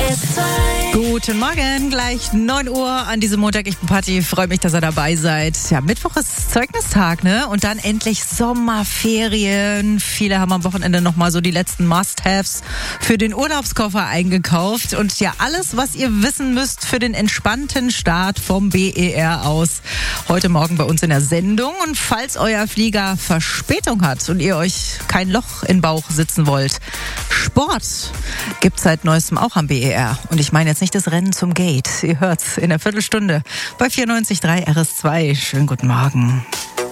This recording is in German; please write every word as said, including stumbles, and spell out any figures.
Guten Morgen, gleich neun Uhr an diesem Montag. Ich bin Patti, freue mich, dass ihr dabei seid. Ja, Mittwoch ist Zeugnistag, ne? Und dann endlich Sommerferien. Viele haben am Wochenende nochmal so die letzten Must-Haves für den Urlaubskoffer eingekauft. Und ja, alles, was ihr wissen müsst für den entspannten Start vom B E R aus. Heute Morgen bei uns in der Sendung. Und falls euer Flieger Verspätung hat und ihr euch kein Loch im Bauch sitzen wollt, Sport gibt's seit Neuestem auch am B E R. Und ich meine jetzt nicht das Rennen zum Gate. Ihr hört's in der Viertelstunde bei vierundneunzig Komma drei R S zwei. Schönen guten Morgen.